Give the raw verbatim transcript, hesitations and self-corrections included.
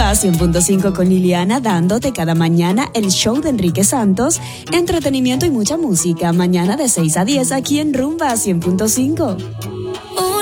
Rumba cien punto cinco con Liliana, dándote cada mañana el show de Enrique Santos, entretenimiento y mucha música. Mañana de seis a diez aquí en Rumba cien punto cinco.